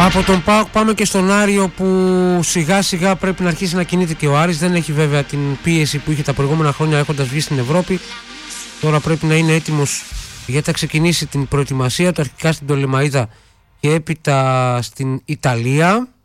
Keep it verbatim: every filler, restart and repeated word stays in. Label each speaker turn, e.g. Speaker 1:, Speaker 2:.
Speaker 1: Από τον ΠΑΟΚ πάμε και στον Άριο, που σιγά σιγά πρέπει να αρχίσει να κινείται και ο Άρης. Δεν έχει βέβαια την πίεση που είχε τα προηγούμενα χρόνια έχοντας βγει στην Ευρώπη. Τώρα πρέπει να είναι έτοιμος, γιατί θα ξεκινήσει την προετοιμασία του αρχικά στην Πτολεμαΐδα και έπειτα στην Ιταλία.